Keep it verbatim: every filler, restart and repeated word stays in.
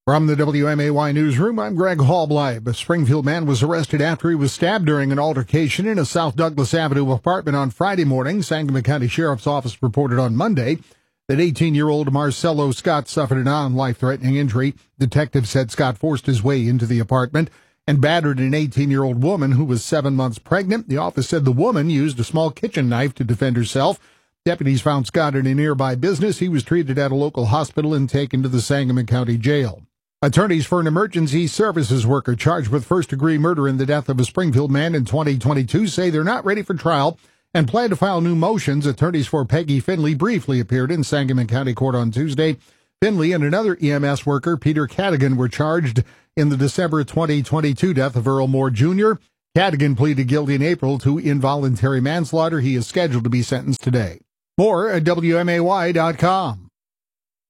From the W M A Y newsroom, I'm Greg Hallbleib. A Springfield man was arrested after he was stabbed during an altercation in a South Douglas Avenue apartment on Friday morning. Sangamon County Sheriff's Office reported on Monday that eighteen-year-old Marcelo Scott suffered a non-life-threatening injury. Detectives said Scott forced his way into the apartment and battered an eighteen-year-old woman who was seven months pregnant. The office said the woman used a small kitchen knife to defend herself. Deputies found Scott in a nearby business. He was treated at a local hospital and taken to the Sangamon County Jail. Attorneys for an emergency services worker charged with first-degree murder in the death of a Springfield man in twenty twenty-two say they're not ready for trial and plan to file new motions. Attorneys for Peggy Finley briefly appeared in Sangamon County Court on Tuesday. Finley and another E M S worker, Peter Cadigan, were charged in the December twenty twenty-two death of Earl Moore Junior Cadigan pleaded guilty in April to involuntary manslaughter. He is scheduled to be sentenced today. More at W M A Y dot com.